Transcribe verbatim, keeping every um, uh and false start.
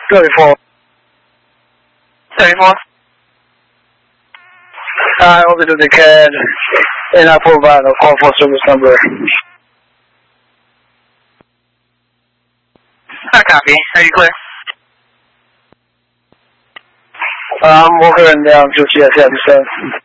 thirty-four. thirty-four. I over to the C A D, and I provide a call for service number. I copy. Are you clear? I'm walking down to G S seven.